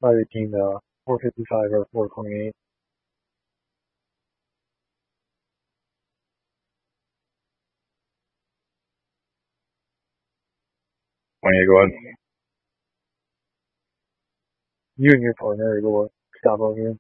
518 455 or 428. When you go ahead. You and your partner will stop over here.